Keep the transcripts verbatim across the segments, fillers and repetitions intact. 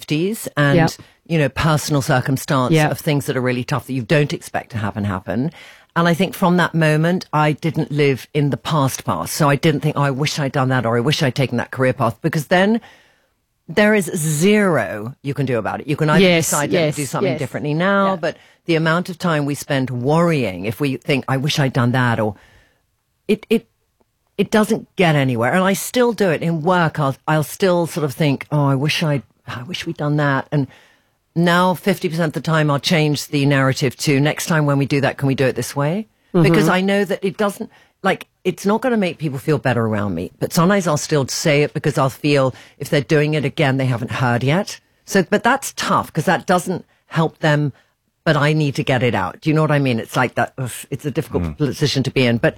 fifties and, Yep. you know, personal circumstance Yep. of things that are really tough that you don't expect to happen, happen. And I think from that moment, I didn't live in the past past. So I didn't think, oh, I wish I'd done that or I wish I'd taken that career path, because then there is zero you can do about it. You can either Yes, decide yes, to do something yes. differently now, Yeah. but the amount of time we spend worrying, if we think, I wish I'd done that, or it, it, it doesn't get anywhere. And I still do it in work. I'll, I'll still sort of think, oh, I wish I'd, I wish we'd done that. And now fifty percent of the time I'll change the narrative to, next time when we do that, can we do it this way? Mm-hmm. Because I know that it doesn't, like, it's not going to make people feel better around me. But sometimes I'll still say it because I'll feel if they're doing it again, they haven't heard yet. So, but that's tough because that doesn't help them, but I need to get it out. Do you know what I mean? It's like that, ugh, it's a difficult Mm. position to be in. But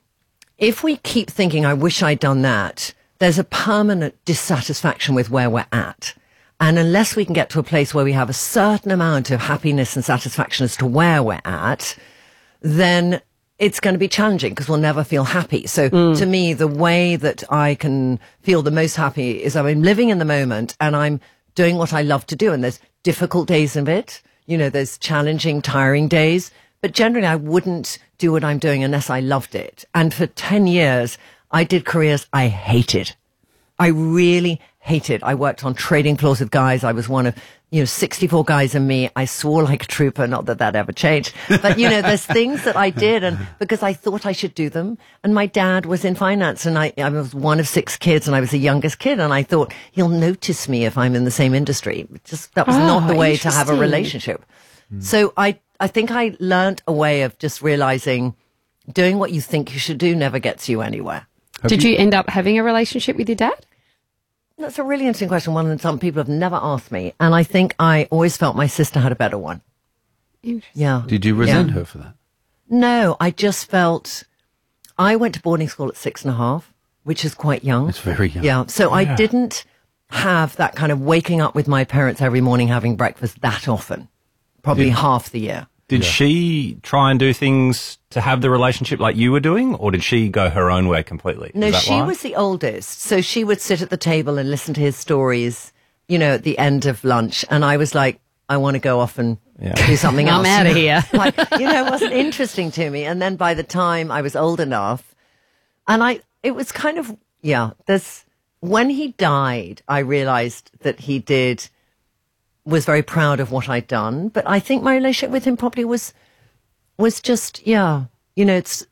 if we keep thinking, I wish I'd done that, there's a permanent dissatisfaction with where we're at. And unless we can get to a place where we have a certain amount of happiness and satisfaction as to where we're at, then it's going to be challenging because we'll never feel happy. So to me, the way that I can feel the most happy is I'm living in the moment and I'm doing what I love to do. And there's difficult days of it. You know, there's challenging, tiring days. But generally, I wouldn't do what I'm doing unless I loved it. And for ten years, I did careers I hated. I really hated. I worked on trading floors with guys. I was one of, you know, sixty-four guys and me. I swore like a trooper. Not that that ever changed. But, you know, there's things that I did and because I thought I should do them. And my dad was in finance and I, I was one of six kids and I was the youngest kid. And I thought he'll notice me if I'm in the same industry. Just that was Oh, not the way to have a interesting. relationship. So I, I think I learned a way of just realizing doing what you think you should do never gets you anywhere. Did you end up having a relationship with your dad? That's a really interesting question, one that some people have never asked me. And I think I always felt my sister had a better one. Interesting. Yeah. Did you resent Yeah. her for that? No, I just felt I went to boarding school at six and a half, which is quite young. It's very young. Yeah. So I didn't have that kind of waking up with my parents every morning having breakfast that often, probably Yeah. half the year. Did she try and do things to have the relationship like you were doing, or did she go her own way completely? No, Is that she right? was the oldest. So she would sit at the table and listen to his stories, you know, at the end of lunch. And I was like, I want to go off and Yeah. do something I'm else. outta here. Like, you know, it wasn't interesting to me. And then by the time I was old enough, and I, it was kind of, yeah, there's, when he died, I realized that he did, was very proud of what I'd done. But I think my relationship with him probably was, was just, yeah, you know, it's,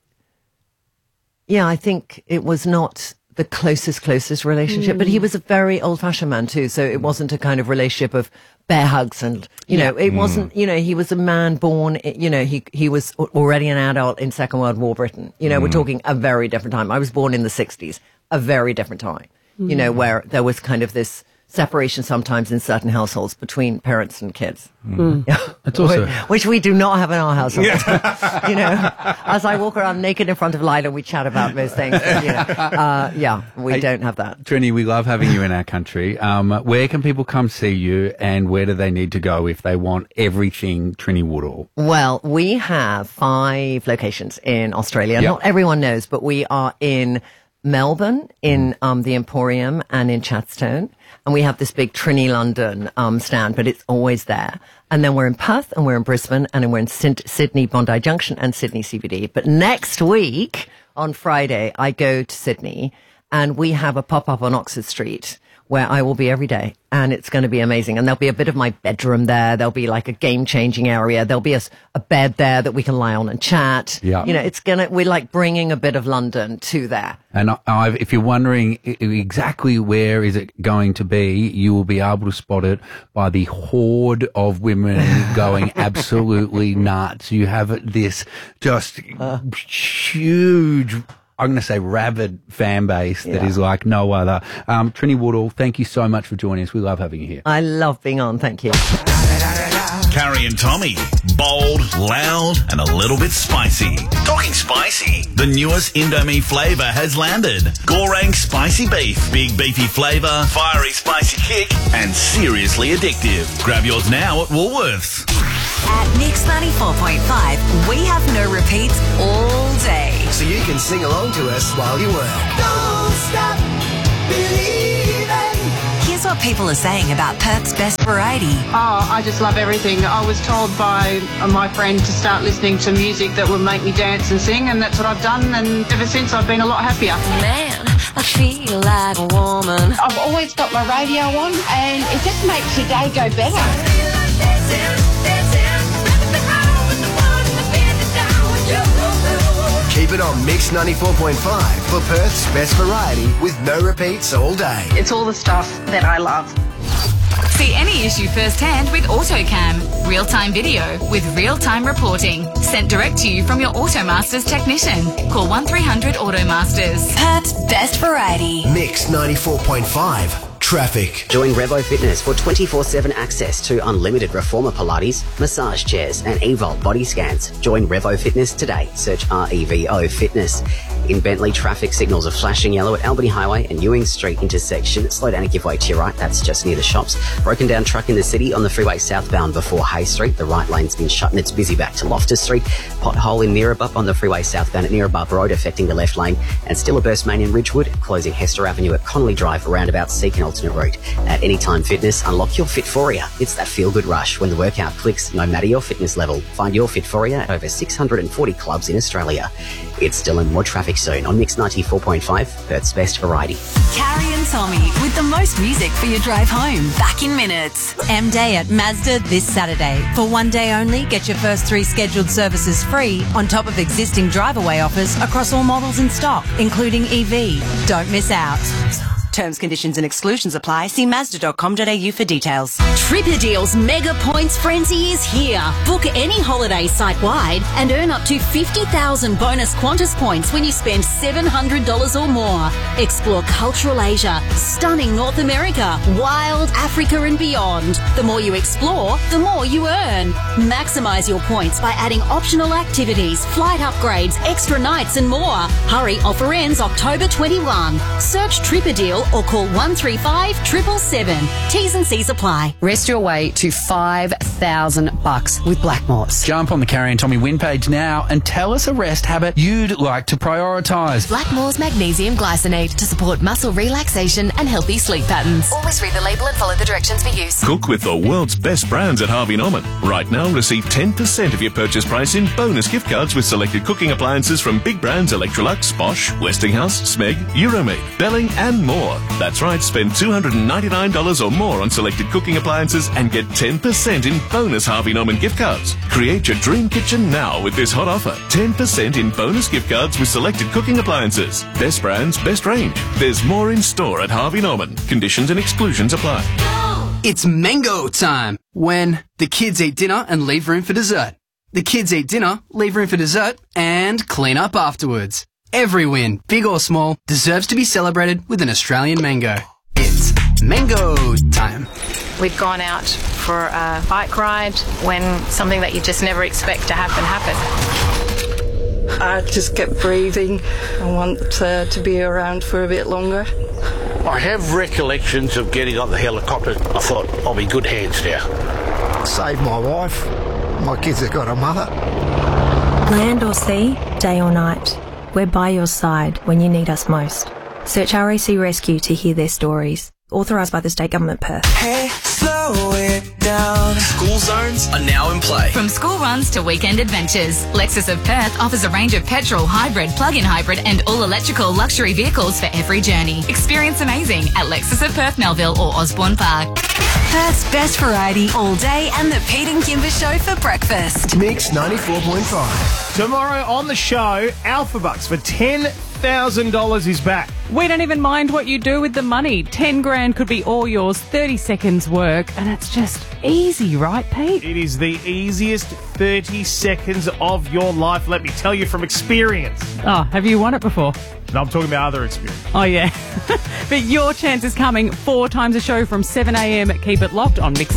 yeah, I think it was not the closest, closest relationship, but he was a very old fashioned man too. So it wasn't a kind of relationship of bear hugs and, you know, it wasn't, you know, he was a man born, you know, he, he was al- already an adult in Second World War Britain. You know, we're talking a very different time. I was born in the sixties, a very different time, you know, where there was kind of this separation sometimes in certain households between parents and kids. Yeah. It's also- Which we do not have in our household. You know, as I walk around naked in front of Lila, we chat about most things. But, you know, uh, yeah, we Hey, don't have that. Trini, we love having you in our country. Um, where can people come see you and where do they need to go if they want everything Trini Woodall? Well, we have five locations in Australia. Yep. Not everyone knows, but we are in Melbourne, in um, the Emporium, and in Chadstone. And we have this big Trini London um, stand, but it's always there. And then we're in Perth, and we're in Brisbane, and then we're in Syd- Sydney, Bondi Junction, and Sydney C B D. But next week, on Friday, I go to Sydney, and we have a pop-up on Oxford Street where I will be every day, and it's going to be amazing. And there'll be a bit of my bedroom there. There'll be like a game-changing area. There'll be a, s- a bed there that we can lie on and chat. Yeah. You know, it's gonna, we're like bringing a bit of London to there. And I, I've, if you're wondering i- exactly where is it going to be, you will be able to spot it by the horde of women going absolutely nuts. You have this just huge, I'm going to say rabid fan base that Yeah. is like no other. Um, Trini Woodall, thank you so much for joining us. We love having you here. I love being on. Thank you. Carrie and Tommy. Bold, loud, and a little bit spicy. Talking spicy. The newest Indomie flavour has landed. Goreng spicy beef. Big beefy flavour, fiery spicy kick, and seriously addictive. Grab yours now at Woolworths. At Mix ninety-four point five, we have no repeats all day. So you can sing along to us while you work. Don't stop believing. Here's what people are saying about Perth's best variety. Oh, I just love everything. I was told by my friend to start listening to music that will make me dance and sing, and that's what I've done, and ever since I've been a lot happier. Man, I feel like a woman. I've always got my radio on, and it just makes your day go better. Keep it on Mix ninety-four point five for Perth's best variety with no repeats all day. It's all the stuff that I love. See any issue firsthand with AutoCam. Real-time video with real-time reporting. Sent direct to you from your Automasters technician. Call one three hundred Automasters. Perth's best variety. Mix ninety-four point five. Traffic. Join Revo Fitness for twenty-four seven access to unlimited Reformer Pilates, massage chairs and eVolt body scans. Join Revo Fitness today. Search R E V O Fitness. In Bentley, traffic signals are flashing yellow at Albany Highway and Ewing Street intersection. Slow down and give way to your right. That's just near the shops. Broken down truck in the city on the freeway southbound before Hay Street. The right lane's been shut and it's busy back to Loftus Street. Pothole in Neerabup on the freeway southbound at Neerabup Road affecting the left lane. And still a burst main in Ridgewood, closing Hester Avenue at Connolly Drive roundabout. Seek an alternate route. At Anytime Fitness, unlock your Fitforia. It's that feel-good rush when the workout clicks, no matter your fitness level. Find your Fitforia at over six hundred forty clubs in Australia. It's still in more traffic soon on Mix ninety-four point five, Perth's best variety. Carrie and Tommy with the most music for your drive home. Back in minutes. M Day at Mazda this Saturday. For one day only, get your first three scheduled services free on top of existing drive-away offers across all models in stock, including E V. Don't miss out. Terms, conditions and exclusions apply. See Mazda dot com dot a u for details. Tripper Deals Mega Points Frenzy is here. Book any holiday site-wide and earn up to fifty thousand bonus Qantas points when you spend seven hundred dollars or more. Explore cultural Asia, stunning North America, wild Africa and beyond. The more you explore, the more you earn. Maximise your points by adding optional activities, flight upgrades, extra nights and more. Hurry, offer ends October twenty-first. Search Tripper Deal or call one three five seven seven seven. T's and C's apply. Rest your way to five thousand bucks with Blackmores. Jump on the Carrie and Tommy win page now and tell us a rest habit you'd like to prioritise. Blackmores Magnesium Glycinate to support muscle relaxation and healthy sleep patterns. Always read the label and follow the directions for use. Cook with the world's best brands at Harvey Norman. Right now, receive ten percent of your purchase price in bonus gift cards with selected cooking appliances from big brands Electrolux, Bosch, Westinghouse, Smeg, Euromaid, Belling and more. That's right, spend two hundred ninety-nine dollars or more on selected cooking appliances and get ten percent in bonus Harvey Norman gift cards. Create your dream kitchen now with this hot offer. ten percent in bonus gift cards with selected cooking appliances. Best brands, best range. There's more in store at Harvey Norman. Conditions and exclusions apply. It's mango time, when the kids eat dinner and leave room for dessert. The kids eat dinner, leave room for dessert, and clean up afterwards. Every win, big or small, deserves to be celebrated with an Australian mango. It's mango time. We've gone out for a bike ride when something that you just never expect to happen happened. I just kept breathing. I want uh, to be around for a bit longer. I have recollections of getting on the helicopter. I thought, I'll be in good hands now. Saved my wife. My kids have got a mother. Land or sea, day or night, we're by your side when you need us most. Search R A C Rescue to hear their stories. Authorised by the State Government, Perth. Hey, slow it down. School zones are now in play. From school runs to weekend adventures, Lexus of Perth offers a range of petrol, hybrid, plug-in hybrid and all-electrical luxury vehicles for every journey. Experience amazing at Lexus of Perth, Melville or Osborne Park. Perth's best variety all day and the Pete and Kimber Show for breakfast. Mix ninety-four point five. Tomorrow on the show, Alpha Bucks for ten thousand dollars is back. We don't even mind what you do with the money. Ten grand could be all yours, thirty seconds work, and it's just easy, right, Pete? It is the easiest thirty seconds of your life, let me tell you from experience. Oh, have you won it before? No, I'm talking about other experience. Oh, yeah. But your chance is coming four times a show from seven a.m. Keep it locked on Mix